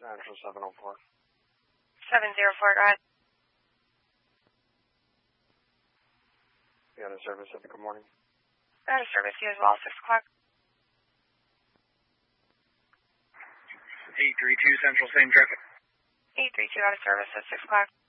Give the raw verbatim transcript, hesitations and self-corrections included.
Central seven oh four. seven oh four, go ahead. You got a service at the good morning? I had a service you as well, six o'clock. eight three two Central, same traffic. eight three two out of service at six o'clock.